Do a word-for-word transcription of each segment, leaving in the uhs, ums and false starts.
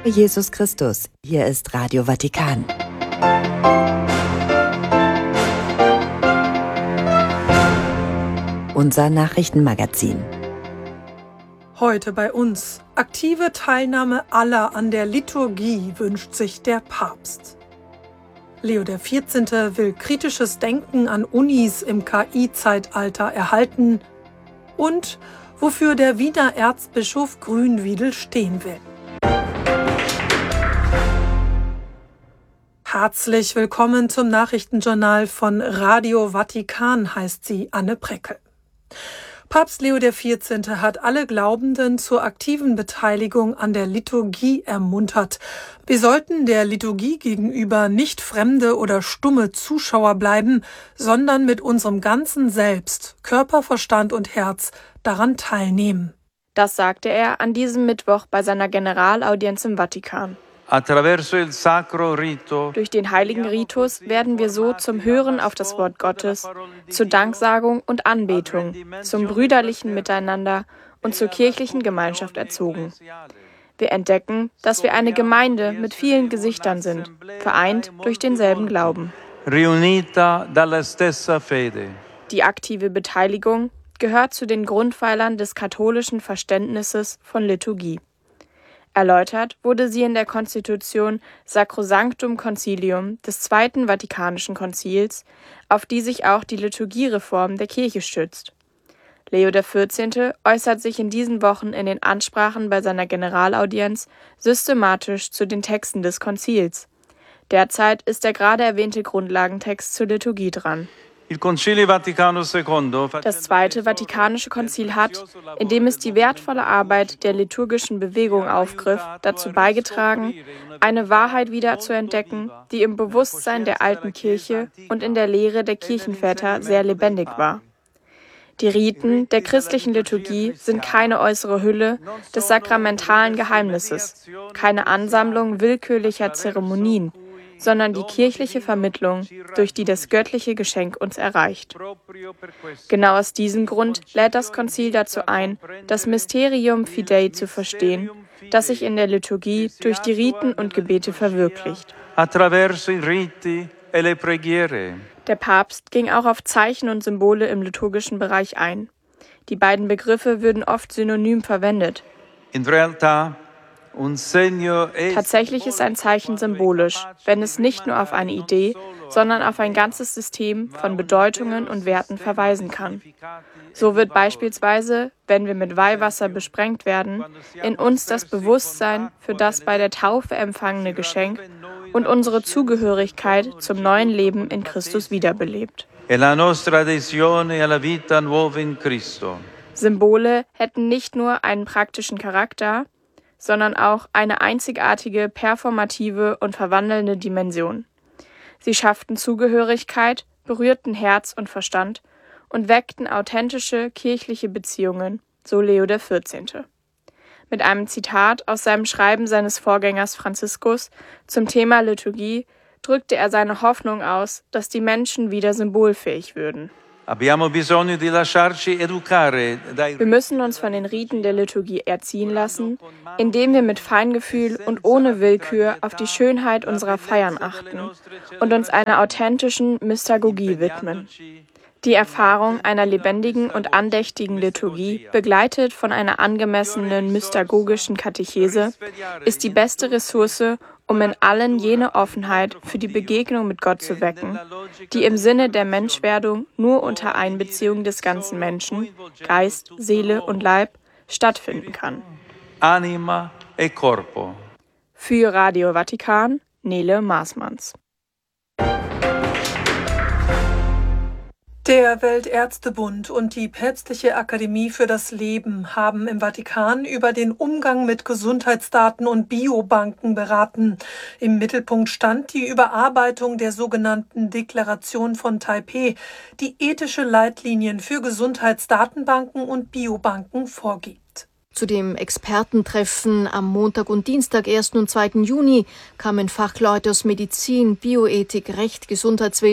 Jesus Christus, hier ist Radio Vatikan. Unser Nachrichtenmagazin. Heute bei uns. Aktive Teilnahme aller an der Liturgie wünscht sich der Papst. Leo der vierzehnte will kritisches Denken an Unis im K I-Zeitalter erhalten und wofür der Wiener Erzbischof Grünwiedel stehen will. Herzlich willkommen zum Nachrichtenjournal von Radio Vatikan, heißt sie Anne Preckel. Papst Leo der vierzehnte hat alle Glaubenden zur aktiven Beteiligung an der Liturgie ermuntert. Wir sollten der Liturgie gegenüber nicht fremde oder stumme Zuschauer bleiben, sondern mit unserem ganzen Selbst, Körper, Verstand und Herz daran teilnehmen. Das sagte er an diesem Mittwoch bei seiner Generalaudienz im Vatikan. Durch den heiligen Ritus werden wir so zum Hören auf das Wort Gottes, zur Danksagung und Anbetung, zum brüderlichen Miteinander und zur kirchlichen Gemeinschaft erzogen. Wir entdecken, dass wir eine Gemeinde mit vielen Gesichtern sind, vereint durch denselben Glauben. Die aktive Beteiligung gehört zu den Grundpfeilern des katholischen Verständnisses von Liturgie. Erläutert wurde sie in der Konstitution Sacrosanctum Concilium des Zweiten Vatikanischen Konzils, auf die sich auch die Liturgiereform der Kirche stützt. Leo der vierzehnte äußert sich in diesen Wochen in den Ansprachen bei seiner Generalaudienz systematisch zu den Texten des Konzils. Derzeit ist der gerade erwähnte Grundlagentext zur Liturgie dran. Das Zweite Vatikanische Konzil hat, indem es die wertvolle Arbeit der liturgischen Bewegung aufgriff, dazu beigetragen, eine Wahrheit wiederzuentdecken, die im Bewusstsein der alten Kirche und in der Lehre der Kirchenväter sehr lebendig war. Die Riten der christlichen Liturgie sind keine äußere Hülle des sakramentalen Geheimnisses, keine Ansammlung willkürlicher Zeremonien, sondern die kirchliche Vermittlung, durch die das göttliche Geschenk uns erreicht. Genau aus diesem Grund lädt das Konzil dazu ein, das Mysterium Fidei zu verstehen, das sich in der Liturgie durch die Riten und Gebete verwirklicht. Der Papst ging auch auf Zeichen und Symbole im liturgischen Bereich ein. Die beiden Begriffe würden oft synonym verwendet. In realtà Tatsächlich ist ein Zeichen symbolisch, wenn es nicht nur auf eine Idee, sondern auf ein ganzes System von Bedeutungen und Werten verweisen kann. So wird beispielsweise, wenn wir mit Weihwasser besprengt werden, in uns das Bewusstsein für das bei der Taufe empfangene Geschenk und unsere Zugehörigkeit zum neuen Leben in Christus wiederbelebt. Symbole hätten nicht nur einen praktischen Charakter, sondern auch eine einzigartige, performative und verwandelnde Dimension. Sie schafften Zugehörigkeit, berührten Herz und Verstand und weckten authentische kirchliche Beziehungen, so Leo der vierzehnte. Mit einem Zitat aus seinem Schreiben seines Vorgängers Franziskus zum Thema Liturgie drückte er seine Hoffnung aus, dass die Menschen wieder symbolfähig würden. Wir müssen uns von den Riten der Liturgie erziehen lassen, indem wir mit Feingefühl und ohne Willkür auf die Schönheit unserer Feiern achten und uns einer authentischen Mystagogie widmen. Die Erfahrung einer lebendigen und andächtigen Liturgie, begleitet von einer angemessenen mystagogischen Katechese, ist die beste Ressource, um in allen jene Offenheit für die Begegnung mit Gott zu wecken, die im Sinne der Menschwerdung nur unter Einbeziehung des ganzen Menschen, Geist, Seele und Leib, stattfinden kann. Anima e corpo. Für Radio Vatikan, Nele Maasmanns. Der Weltärztebund und die Päpstliche Akademie für das Leben haben im Vatikan über den Umgang mit Gesundheitsdaten und Biobanken beraten. Im Mittelpunkt stand die Überarbeitung der sogenannten Deklaration von Taipeh, die ethische Leitlinien für Gesundheitsdatenbanken und Biobanken vorgibt. Zu dem Expertentreffen am Montag und Dienstag, ersten und zweiten Juni, kamen Fachleute aus Medizin, Bioethik, Recht, Gesundheitswesen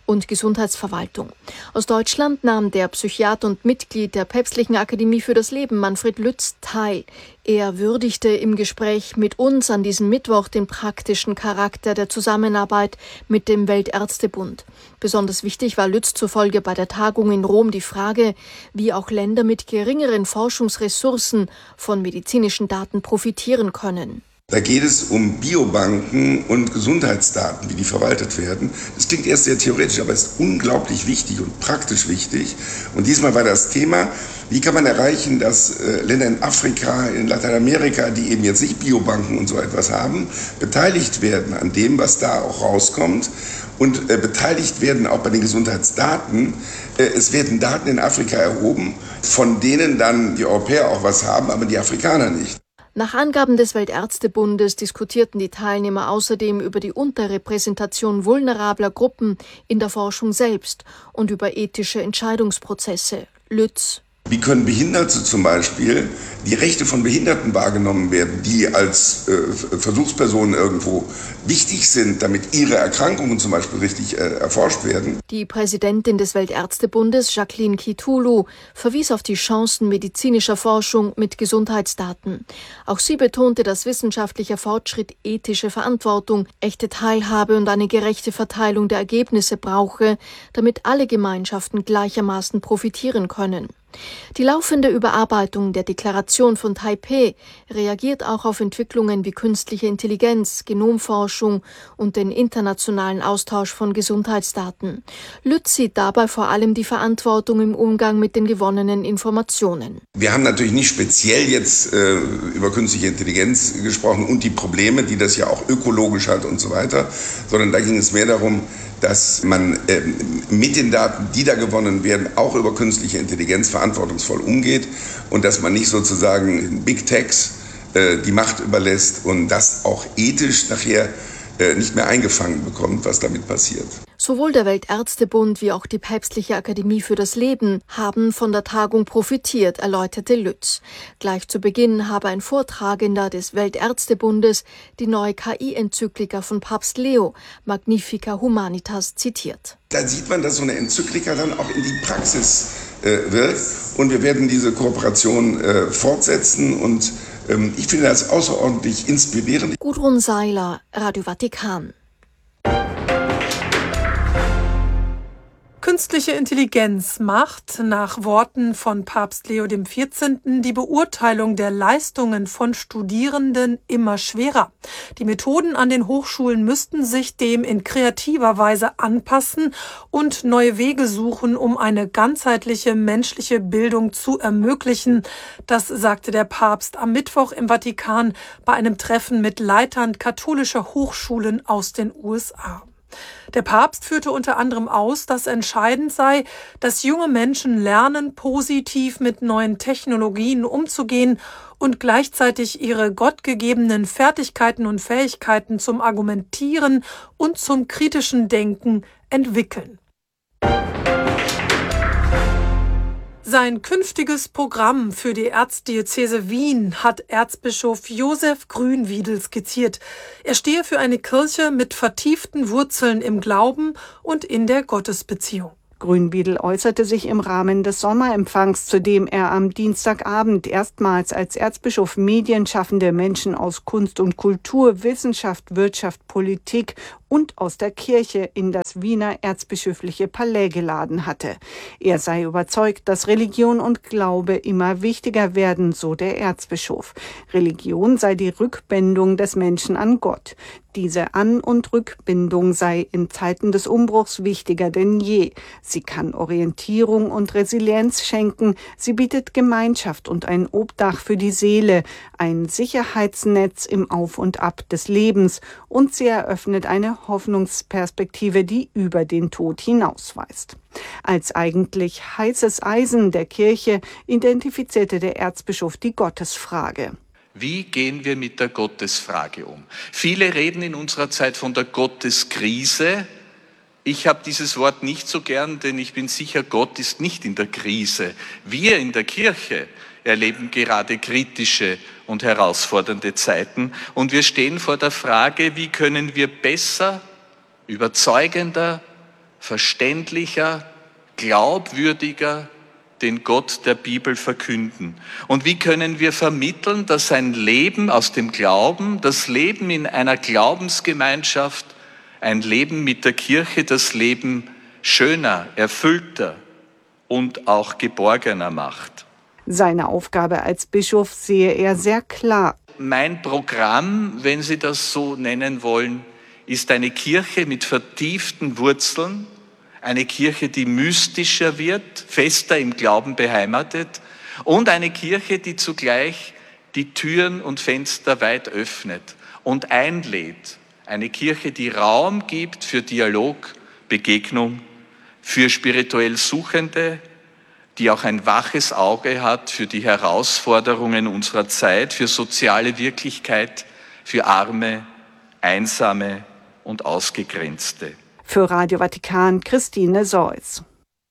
und Gesundheitsverwaltung. Aus Deutschland nahm der Psychiater und Mitglied der Päpstlichen Akademie für das Leben, Manfred Lütz, teil. Er würdigte im Gespräch mit uns an diesem Mittwoch den praktischen Charakter der Zusammenarbeit mit dem Weltärztebund. Besonders wichtig war Lütz zufolge bei der Tagung in Rom die Frage, wie auch Länder mit geringeren Forschungsressourcen von medizinischen Daten profitieren können. Da geht es um Biobanken und Gesundheitsdaten, wie die verwaltet werden. Das klingt erst sehr theoretisch, aber ist unglaublich wichtig und praktisch wichtig. Und diesmal war das Thema, wie kann man erreichen, dass äh, Länder in Afrika, in Lateinamerika, die eben jetzt nicht Biobanken und so etwas haben, beteiligt werden an dem, was da auch rauskommt. Und äh, beteiligt werden auch bei den Gesundheitsdaten. Äh, es werden Daten in Afrika erhoben, von denen dann die Europäer auch was haben, aber die Afrikaner nicht. Nach Angaben des Weltärztebundes diskutierten die Teilnehmer außerdem über die Unterrepräsentation vulnerabler Gruppen in der Forschung selbst und über ethische Entscheidungsprozesse. Lütz: Wie können Behinderte zum Beispiel, die Rechte von Behinderten wahrgenommen werden, die als äh, Versuchspersonen irgendwo wichtig sind, damit ihre Erkrankungen zum Beispiel richtig äh, erforscht werden? Die Präsidentin des Weltärztebundes, Jacqueline Kitulu, verwies auf die Chancen medizinischer Forschung mit Gesundheitsdaten. Auch sie betonte, dass wissenschaftlicher Fortschritt ethische Verantwortung, echte Teilhabe und eine gerechte Verteilung der Ergebnisse brauche, damit alle Gemeinschaften gleichermaßen profitieren können. Die laufende Überarbeitung der Deklaration von Taipeh reagiert auch auf Entwicklungen wie künstliche Intelligenz, Genomforschung und den internationalen Austausch von Gesundheitsdaten. Lütz sieht dabei vor allem die Verantwortung im Umgang mit den gewonnenen Informationen. Wir haben natürlich nicht speziell jetzt äh, über künstliche Intelligenz gesprochen und die Probleme, die das ja auch ökologisch hat und so weiter, sondern da ging es mehr darum, dass man äh, mit den Daten, die da gewonnen werden, auch über künstliche Intelligenz verantwortungsvoll umgeht und dass man nicht sozusagen den Big Techs äh, die Macht überlässt und das auch ethisch nachher äh, nicht mehr eingefangen bekommt, was damit passiert. Sowohl der Weltärztebund wie auch die Päpstliche Akademie für das Leben haben von der Tagung profitiert, erläuterte Lütz. Gleich zu Beginn habe ein Vortragender des Weltärztebundes die neue K I-Enzyklika von Papst Leo, Magnificat Humanitas, zitiert. Da sieht man, dass so eine Enzyklika dann auch in die Praxis äh, wird. Und wir werden diese Kooperation äh, fortsetzen. Und ähm, ich finde das außerordentlich inspirierend. Gudrun Seiler, Radio Vatikan. Künstliche Intelligenz macht nach Worten von Papst Leo der vierzehnte. Die Beurteilung der Leistungen von Studierenden immer schwerer. Die Methoden an den Hochschulen müssten sich dem in kreativer Weise anpassen und neue Wege suchen, um eine ganzheitliche menschliche Bildung zu ermöglichen. Das sagte der Papst am Mittwoch im Vatikan bei einem Treffen mit Leitern katholischer Hochschulen aus den U S A. Der Papst führte unter anderem aus, dass entscheidend sei, dass junge Menschen lernen, positiv mit neuen Technologien umzugehen und gleichzeitig ihre gottgegebenen Fertigkeiten und Fähigkeiten zum Argumentieren und zum kritischen Denken entwickeln. Sein künftiges Programm für die Erzdiözese Wien hat Erzbischof Josef Grünwiedel skizziert. Er stehe für eine Kirche mit vertieften Wurzeln im Glauben und in der Gottesbeziehung. Grünwiedel äußerte sich im Rahmen des Sommerempfangs, zu dem er am Dienstagabend erstmals als Erzbischof medienschaffende Menschen aus Kunst und Kultur, Wissenschaft, Wirtschaft, Politik und aus der Kirche in das Wiener erzbischöfliche Palais geladen hatte. Er sei überzeugt, dass Religion und Glaube immer wichtiger werden, so der Erzbischof. Religion sei die Rückbindung des Menschen an Gott. Diese An- und Rückbindung sei in Zeiten des Umbruchs wichtiger denn je. Sie kann Orientierung und Resilienz schenken. Sie bietet Gemeinschaft und ein Obdach für die Seele, ein Sicherheitsnetz im Auf und Ab des Lebens, und sie eröffnet eine Hoffnungsperspektive, die über den Tod hinausweist. Als eigentlich heißes Eisen der Kirche identifizierte der Erzbischof die Gottesfrage. Wie gehen wir mit der Gottesfrage um? Viele reden in unserer Zeit von der Gotteskrise. Ich habe dieses Wort nicht so gern, denn ich bin sicher, Gott ist nicht in der Krise. Wir in der Kirche erleben gerade kritische und herausfordernde Zeiten. Und wir stehen vor der Frage, wie können wir besser, überzeugender, verständlicher, glaubwürdiger den Gott der Bibel verkünden? Und wie können wir vermitteln, dass ein Leben aus dem Glauben, das Leben in einer Glaubensgemeinschaft, ein Leben mit der Kirche, das Leben schöner, erfüllter und auch geborgener macht? Seine Aufgabe als Bischof sehe er sehr klar. Mein Programm, wenn Sie das so nennen wollen, ist eine Kirche mit vertieften Wurzeln, eine Kirche, die mystischer wird, fester im Glauben beheimatet und eine Kirche, die zugleich die Türen und Fenster weit öffnet und einlädt. Eine Kirche, die Raum gibt für Dialog, Begegnung, für spirituell Suchende, die auch ein waches Auge hat für die Herausforderungen unserer Zeit, für soziale Wirklichkeit, für Arme, Einsame und Ausgegrenzte. Für Radio Vatikan Christine Seuss.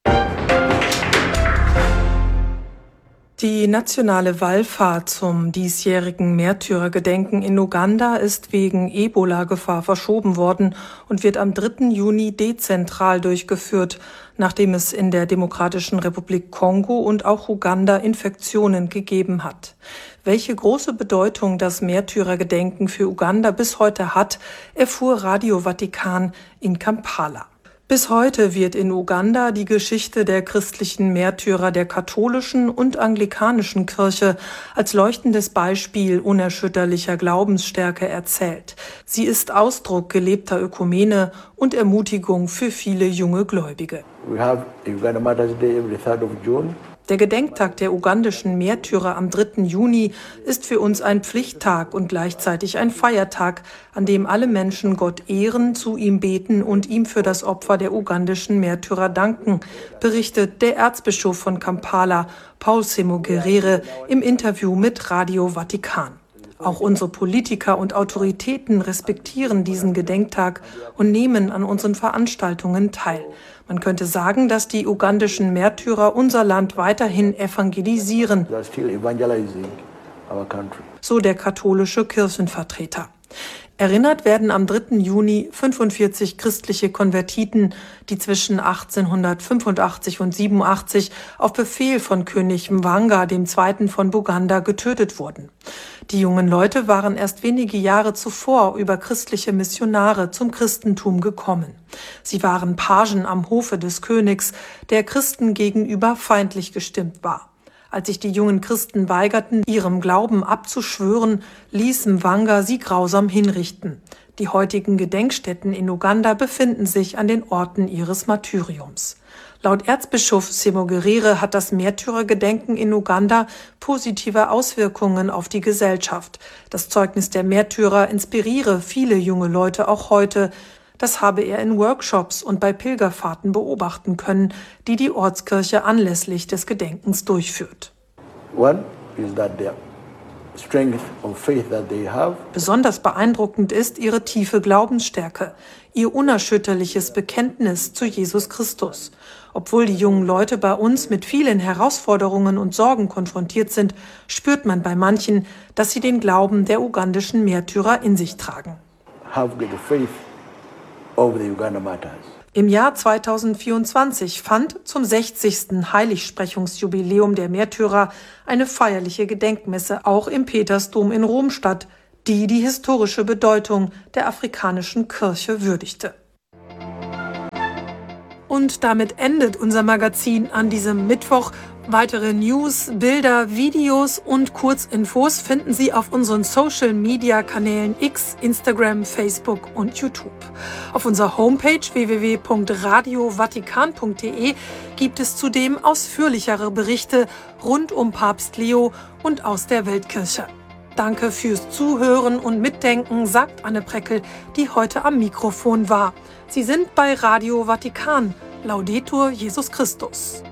Die nationale Wallfahrt zum diesjährigen Märtyrergedenken in Uganda ist wegen Ebola-Gefahr verschoben worden und wird am dritten Juni dezentral durchgeführt, nachdem es in der Demokratischen Republik Kongo und auch Uganda Infektionen gegeben hat. Welche große Bedeutung das Märtyrergedenken für Uganda bis heute hat, erfuhr Radio Vatikan in Kampala. Bis heute wird in Uganda die Geschichte der christlichen Märtyrer der katholischen und anglikanischen Kirche als leuchtendes Beispiel unerschütterlicher Glaubensstärke erzählt. Sie ist Ausdruck gelebter Ökumene und Ermutigung für viele junge Gläubige. We have Uganda Martyrs Day every third of June. Der Gedenktag der ugandischen Märtyrer am dritten Juni ist für uns ein Pflichttag und gleichzeitig ein Feiertag, an dem alle Menschen Gott ehren, zu ihm beten und ihm für das Opfer der ugandischen Märtyrer danken, berichtet der Erzbischof von Kampala, Paul Semogerere, im Interview mit Radio Vatikan. Auch unsere Politiker und Autoritäten respektieren diesen Gedenktag und nehmen an unseren Veranstaltungen teil. Man könnte sagen, dass die ugandischen Märtyrer unser Land weiterhin evangelisieren, so der katholische Kirchenvertreter. Erinnert werden am dritten Juni fünfundvierzig christliche Konvertiten, die zwischen achtzehnhundertfünfundachtzig und siebenundachtzig auf Befehl von König Mwanga der Zweite von Buganda getötet wurden. Die jungen Leute waren erst wenige Jahre zuvor über christliche Missionare zum Christentum gekommen. Sie waren Pagen am Hofe des Königs, der Christen gegenüber feindlich gestimmt war. Als sich die jungen Christen weigerten, ihrem Glauben abzuschwören, ließ Mwanga sie grausam hinrichten. Die heutigen Gedenkstätten in Uganda befinden sich an den Orten ihres Martyriums. Laut Erzbischof Semogerere hat das Märtyrergedenken in Uganda positive Auswirkungen auf die Gesellschaft. Das Zeugnis der Märtyrer inspiriere viele junge Leute auch heute. Das habe er in Workshops und bei Pilgerfahrten beobachten können, die die Ortskirche anlässlich des Gedenkens durchführt. One is that their strength of faith that they have. Besonders beeindruckend ist ihre tiefe Glaubensstärke, ihr unerschütterliches Bekenntnis zu Jesus Christus. Obwohl die jungen Leute bei uns mit vielen Herausforderungen und Sorgen konfrontiert sind, spürt man bei manchen, dass sie den Glauben der ugandischen Märtyrer in sich tragen. Have the faith of the Uganda Martyrs. Im Jahr zweitausendvierundzwanzig fand zum sechzigsten Heiligsprechungsjubiläum der Märtyrer eine feierliche Gedenkmesse auch im Petersdom in Rom statt, die die historische Bedeutung der afrikanischen Kirche würdigte. Und damit endet unser Magazin an diesem Mittwoch. Weitere News, Bilder, Videos und Kurzinfos finden Sie auf unseren Social-Media-Kanälen X, Instagram, Facebook und YouTube. Auf unserer Homepage w w w punkt radio vatikan punkt d e gibt es zudem ausführlichere Berichte rund um Papst Leo und aus der Weltkirche. Danke fürs Zuhören und Mitdenken, sagt Anne Preckel, die heute am Mikrofon war. Sie sind bei Radio Vatikan. Laudetur Jesus Christus.